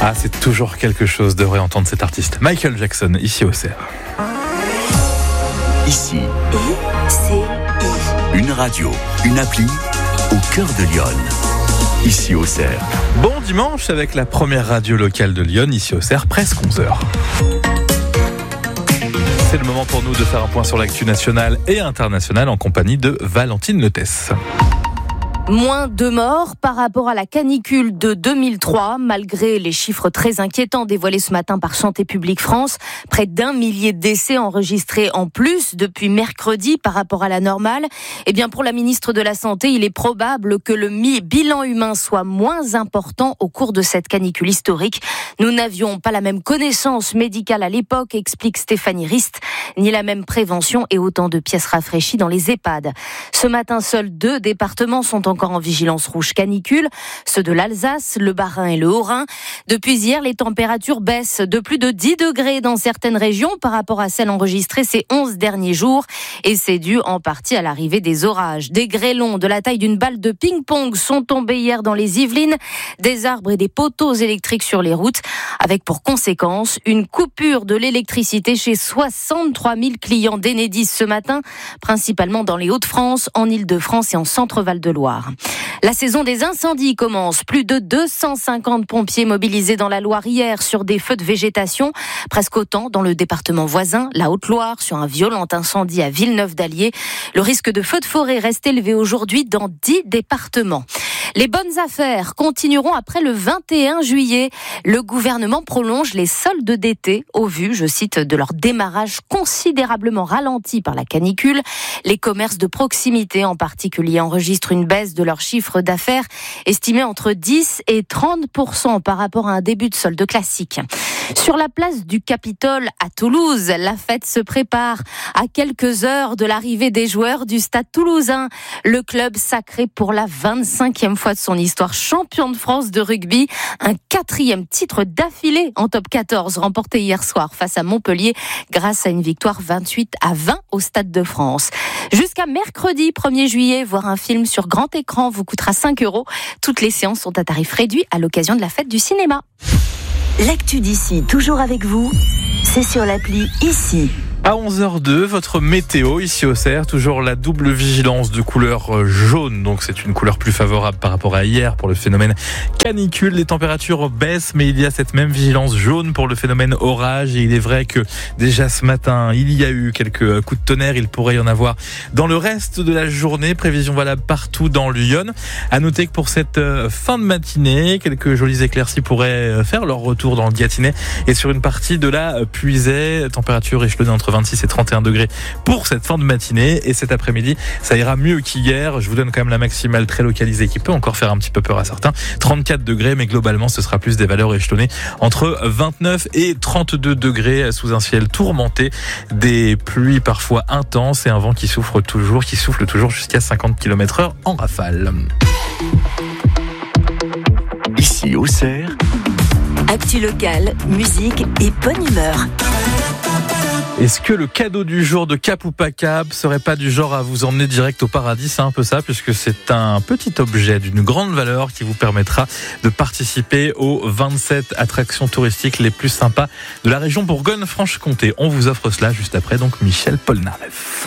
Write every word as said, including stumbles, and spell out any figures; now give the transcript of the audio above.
Ah, c'est toujours quelque chose de réentendre cet artiste. Michael Jackson, ici au C R. Ici, I C I. une radio, une appli au cœur de Lyon. Ici au C R. Bon dimanche avec la première radio locale de Lyon, ici au C R, presque onze heures. C'est le moment pour nous de faire un point sur l'actu nationale et internationale en compagnie de Valentine Letesse. Moins de morts par rapport à la canicule de deux mille trois, malgré les chiffres très inquiétants dévoilés ce matin par Santé publique France. Près d'un millier de décès enregistrés en plus depuis mercredi par rapport à la normale. Eh bien, pour la ministre de la Santé, il est probable que le bilan humain soit moins important au cours de cette canicule historique. Nous n'avions pas la même connaissance médicale à l'époque, explique Stéphanie Rist, ni la même prévention et autant de pièces rafraîchies dans les EHPAD. Ce matin, seuls deux départements sont encore en vigilance rouge canicule, ceux de l'Alsace, le Bas-Rhin et le Haut-Rhin. Depuis hier, les températures baissent de plus de dix degrés dans certaines régions par rapport à celles enregistrées ces onze derniers jours. Et c'est dû en partie à l'arrivée des orages. Des grêlons de la taille d'une balle de ping-pong sont tombés hier dans les Yvelines, des arbres et des poteaux électriques sur les routes, avec pour conséquence une coupure de l'électricité chez soixante-trois mille clients d'Enedis ce matin, principalement dans les Hauts-de-France, en Île-de-France et en Centre-Val de Loire. La saison des incendies commence. Plus de deux cent cinquante pompiers mobilisés dans la Loire hier sur des feux de végétation. Presque autant dans le département voisin, la Haute-Loire, sur un violent incendie à Villeneuve-d'Allier. Le risque de feu de forêt reste élevé aujourd'hui dans dix départements. Les bonnes affaires continueront après le vingt et un juillet. Le gouvernement prolonge les soldes d'été au vu, je cite, de leur démarrage considérablement ralenti par la canicule. Les commerces de proximité en particulier enregistrent une baisse de leur chiffre d'affaires estimé entre dix et trente pour cent par rapport à un début de solde classique. Sur la place du Capitole à Toulouse, la fête se prépare à quelques heures de l'arrivée des joueurs du Stade toulousain. Le club sacré pour la vingt-cinquième fois de son histoire champion de France de rugby, un quatrième titre d'affilée en top quatorze remporté hier soir face à Montpellier grâce à une victoire vingt-huit à vingt au Stade de France. Jusqu'à mercredi premier juillet, voir un film sur grand écran vous coûtera cinq euros. Toutes les séances sont à tarif réduit à l'occasion de la fête du cinéma. L'actu d'ici, toujours avec vous, c'est sur l'appli Ici. À onze heures deux, votre météo ici au C R, toujours la double vigilance de couleur jaune, donc c'est une couleur plus favorable par rapport à hier pour le phénomène canicule. Les températures baissent, mais il y a cette même vigilance jaune pour le phénomène orage, et il est vrai que déjà ce matin, il y a eu quelques coups de tonnerre, il pourrait y en avoir dans le reste de la journée, prévision valable partout dans Lyon. À noter que pour cette fin de matinée, quelques jolies éclaircies pourraient faire leur retour dans le Gâtinais et sur une partie de la Puisaye, température échelonnée entre vingt-six et trente et un degrés pour cette fin de matinée. Et cet après-midi, ça ira mieux qu'hier. Je vous donne quand même la maximale très localisée qui peut encore faire un petit peu peur à certains. trente-quatre degrés, mais globalement, ce sera plus des valeurs échelonnées entre vingt-neuf et trente-deux degrés sous un ciel tourmenté. Des pluies parfois intenses et un vent qui souffle toujours, qui souffle toujours jusqu'à cinquante kilomètres heure en rafale. Ici au C R. Actu locale, musique et bonne humeur. Est-ce que le cadeau du jour de Cap ou pas Cap serait pas du genre à vous emmener direct au paradis? C'est un peu ça, puisque c'est un petit objet d'une grande valeur qui vous permettra de participer aux vingt-sept attractions touristiques les plus sympas de la région Bourgogne-Franche-Comté. On vous offre cela juste après, donc Michel Polnareff.